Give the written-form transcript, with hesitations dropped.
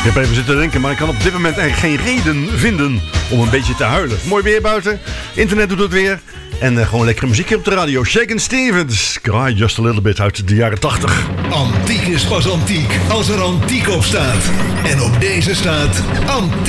Ik heb even zitten denken, maar ik kan op dit moment eigenlijk geen reden vinden om een beetje te huilen. Mooi weer buiten, internet doet het weer. En gewoon lekkere muziekje op de radio. Shakin' Stevens, Cry Just a Little Bit uit de jaren 80. Antiek is pas antiek als er antiek op staat. En op deze staat antiek.